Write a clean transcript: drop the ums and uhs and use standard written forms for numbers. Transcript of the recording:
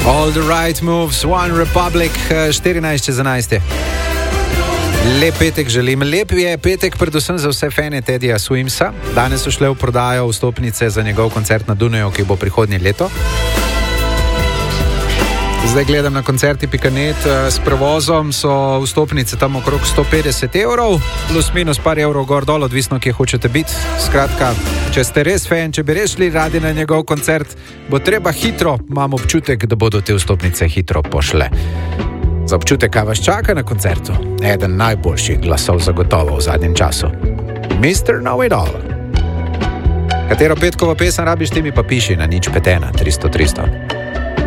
All the right moves, One Republic, 14:11. Lep petek želim. Lep je petek predvsem za vse fane Teddyja Swimsa. Danes so šle v prodajo vstopnice za njegov koncert na Dunaju, ki bo prihodnje leto. Zdaj gledam na koncerti.net, s prevozom so vstopnice tam okrog 150 evrov, plus minus par evrov gor dol, odvisno, kje hočete biti. Skratka, če ste res fan, če bi res šli radi na njegov koncert, bo treba hitro, imam občutek, da bodo te vstopnice hitro pošle. Za občutek, kaj vas čaka na koncertu? Eden najboljših glasov zagotovo v zadnjem času. Mr. Know-It-All. Katero petkovo pesem rabiš, ti mi pa piši na 051 300 300.